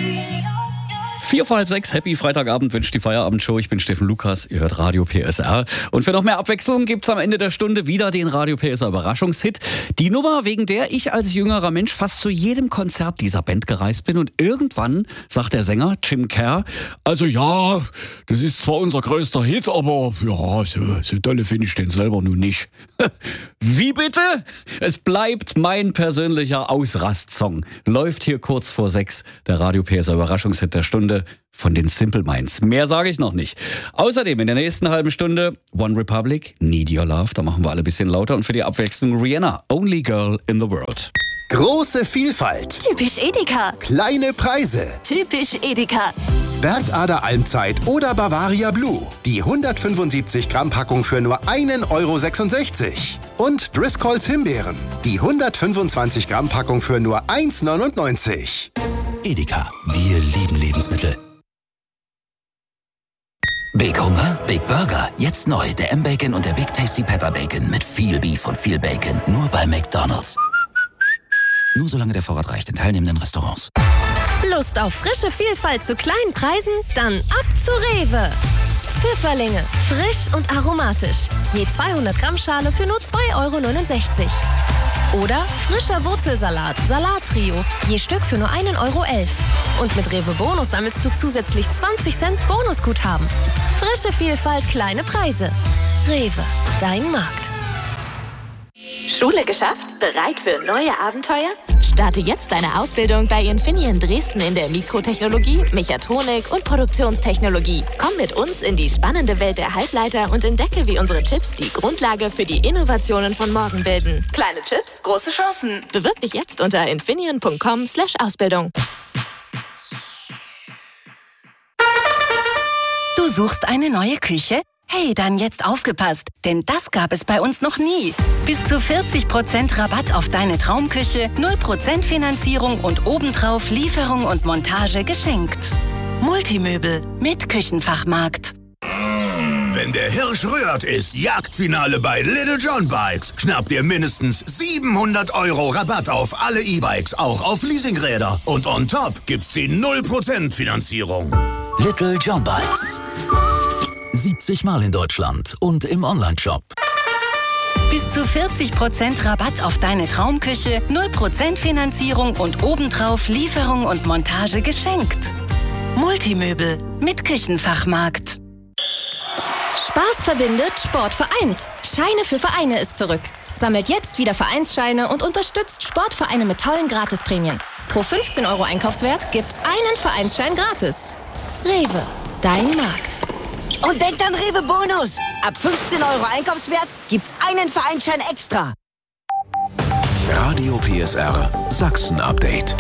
4 vor halb 6, Happy Freitagabend wünscht die Feierabendshow. Ich bin Steffen Lukas, ihr hört Radio PSR. Und für noch mehr Abwechslung gibt's am Ende der Stunde wieder den Radio PSR Überraschungshit. Die Nummer, wegen der ich als jüngerer Mensch fast zu jedem Konzert dieser Band gereist bin. Und irgendwann sagt der Sänger Jim Kerr, also ja, das ist zwar unser größter Hit, aber ja, so dolle finde ich den selber nun nicht. Wie bitte? Es bleibt mein persönlicher Ausrastsong. Läuft hier kurz vor 6, der Radio PSR Überraschungshit der Stunde von den Simple Minds. Mehr sage ich noch nicht. Außerdem in der nächsten halben Stunde One Republic, Need Your Love, da machen wir alle ein bisschen lauter. Und für die Abwechslung Rihanna, Only Girl in the World. Große Vielfalt. Typisch Edeka. Kleine Preise. Typisch Edeka. Bergader Almzeit oder Bavaria Blue. Die 175 Gramm Packung für nur 1,66 €. Und Driscolls Himbeeren. Die 125 Gramm Packung für nur 1,99 €. Edeka, wir lieben Lebensmittel. Big Hunger, Big Burger. Jetzt neu, der M-Bacon und der Big Tasty Pepper Bacon mit viel Beef und viel Bacon. Nur bei McDonald's. Nur solange der Vorrat reicht in teilnehmenden Restaurants. Lust auf frische Vielfalt zu kleinen Preisen? Dann ab zu Rewe. Pfifferlinge, frisch und aromatisch. Je 200 Gramm Schale für nur 2,69 €. Oder frischer Wurzelsalat, Salattrio, je Stück für nur 1,11 €. Und mit Rewe Bonus sammelst du zusätzlich 20 Cent Bonusguthaben. Frische Vielfalt, kleine Preise. Rewe, dein Markt. Schule geschafft? Bereit für neue Abenteuer? Starte jetzt deine Ausbildung bei Infineon Dresden in der Mikrotechnologie, Mechatronik und Produktionstechnologie. Komm mit uns in die spannende Welt der Halbleiter und entdecke, wie unsere Chips die Grundlage für die Innovationen von morgen bilden. Kleine Chips, große Chancen. Bewirb dich jetzt unter infineon.com/Ausbildung. Du suchst eine neue Küche? Hey, dann jetzt aufgepasst, denn das gab es bei uns noch nie. Bis zu 40% Rabatt auf deine Traumküche, 0% Finanzierung und obendrauf Lieferung und Montage geschenkt. Multimöbel mit Küchenfachmarkt. Wenn der Hirsch rührt, ist Jagdfinale bei Little John Bikes. Schnapp dir mindestens 700 € Rabatt auf alle E-Bikes, auch auf Leasingräder. Und on top gibt's die 0% Finanzierung. Little John Bikes. 70 Mal in Deutschland und im Onlineshop. Bis zu 40% Rabatt auf deine Traumküche, 0% Finanzierung und obendrauf Lieferung und Montage geschenkt. Multimöbel mit Küchenfachmarkt. Spaß verbindet, Sport vereint. Scheine für Vereine ist zurück. Sammelt jetzt wieder Vereinsscheine und unterstützt Sportvereine mit tollen Gratisprämien. Pro 15 € Einkaufswert gibt's einen Vereinsschein gratis. Rewe, dein Markt. Und denkt an Rewe Bonus. Ab 15 € Einkaufswert gibt's einen Vereinsschein extra. Radio PSR Sachsen Update.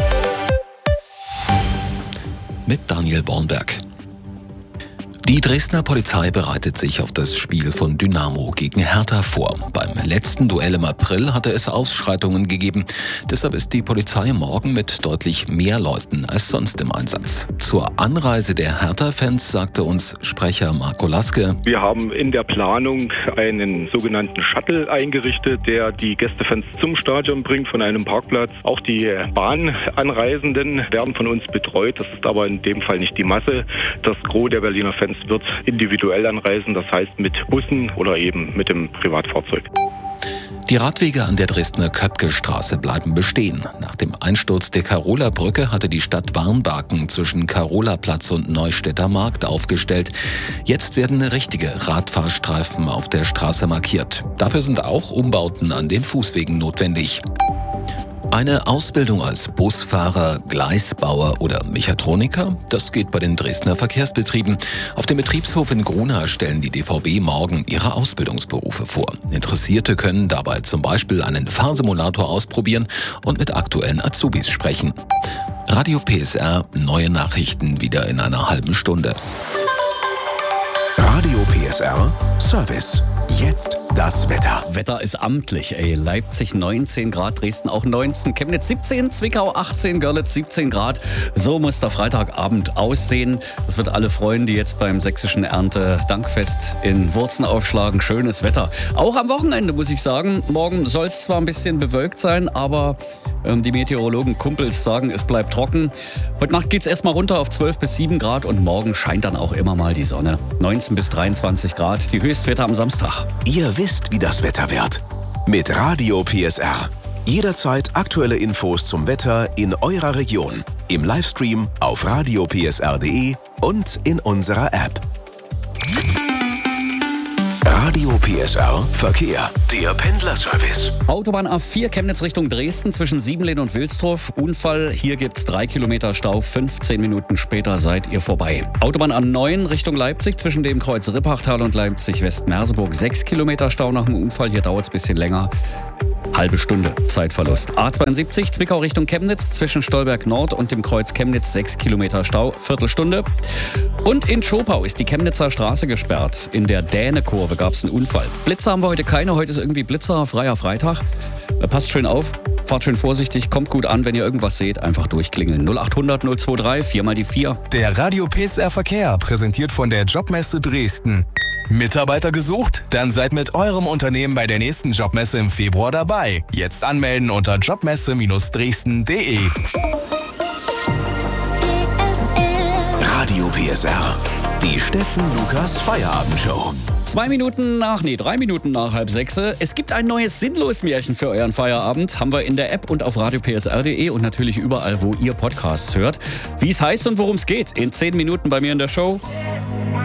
Mit Daniel Bornberg. Die Dresdner Polizei bereitet sich auf das Spiel von Dynamo gegen Hertha vor. Beim letzten Duell im April hatte es Ausschreitungen gegeben. Deshalb ist die Polizei morgen mit deutlich mehr Leuten als sonst im Einsatz. Zur Anreise der Hertha-Fans sagte uns Sprecher Marco Laske: Wir haben in der Planung einen sogenannten Shuttle eingerichtet, der die Gästefans zum Stadion bringt von einem Parkplatz. Auch die Bahnanreisenden werden von uns betreut. Das ist aber in dem Fall nicht die Masse. Das Gros der Berliner Fans wird individuell anreisen, das heißt mit Bussen oder eben mit dem Privatfahrzeug. Die Radwege an der Dresdner Köpkestraße bleiben bestehen. Nach dem Einsturz der Karoler Brücke hatte die Stadt Warnbarken zwischen Karolerplatz und Neustädter Markt aufgestellt. Jetzt werden richtige Radfahrstreifen auf der Straße markiert. Dafür sind auch Umbauten an den Fußwegen notwendig. Eine Ausbildung als Busfahrer, Gleisbauer oder Mechatroniker, das geht bei den Dresdner Verkehrsbetrieben. Auf dem Betriebshof in Grunau stellen die DVB morgen ihre Ausbildungsberufe vor. Interessierte können dabei zum Beispiel einen Fahrsimulator ausprobieren und mit aktuellen Azubis sprechen. Radio PSR, neue Nachrichten wieder in einer halben Stunde. Radio PSR Service. Jetzt das Wetter. Wetter ist amtlich, ey. Leipzig 19 Grad, Dresden auch 19, Chemnitz 17, Zwickau 18, Görlitz 17 Grad. So muss der Freitagabend aussehen. Das wird alle freuen, die jetzt beim sächsischen Erntedankfest in Wurzen aufschlagen. Schönes Wetter. Auch am Wochenende muss ich sagen, morgen soll es zwar ein bisschen bewölkt sein, aber Die Meteorologen-Kumpels sagen, es bleibt trocken. Heute Nacht geht's erstmal runter auf 12 bis 7 Grad und morgen scheint dann auch immer mal die Sonne. 19 bis 23 Grad, die Höchstwerte am Samstag. Ihr wisst, wie das Wetter wird. Mit Radio PSR. Jederzeit aktuelle Infos zum Wetter in eurer Region. Im Livestream auf radiopsr.de und in unserer App. Radio PSR Verkehr, der Pendlerservice. Autobahn A4 Chemnitz Richtung Dresden zwischen Siebenlehn und Wilsdorf. Unfall, hier gibt's 3 Kilometer Stau, 15 Minuten später seid ihr vorbei. Autobahn A9 Richtung Leipzig zwischen dem Kreuz Rippachtal und Leipzig-West-Merseburg. 6 Kilometer Stau nach dem Unfall, hier dauert's ein bisschen länger. Halbe Stunde Zeitverlust. A72 Zwickau Richtung Chemnitz zwischen Stolberg Nord und dem Kreuz Chemnitz 6 Kilometer Stau, Viertelstunde. Und in Schopau ist die Chemnitzer Straße gesperrt. In der Dänekurve gab es einen Unfall. Blitzer haben wir heute keine, heute ist irgendwie blitzerfreier Freitag. Passt schön auf, fahrt schön vorsichtig, kommt gut an, wenn ihr irgendwas seht, einfach durchklingeln. 0800 023 4 mal die 4. Der Radio PSR Verkehr präsentiert von der Jobmesse Dresden. Mitarbeiter gesucht? Dann seid mit eurem Unternehmen bei der nächsten Jobmesse im Februar dabei. Jetzt anmelden unter jobmesse-dresden.de. Radio PSR. Die Steffen Lukas Feierabendshow. 3 Minuten nach 6:30. Es gibt ein neues Sinnlos-Märchen für euren Feierabend. Haben wir in der App und auf radiopsr.de und natürlich überall, wo ihr Podcasts hört. Wie es heißt und worum es geht, in 10 Minuten bei mir in der Show.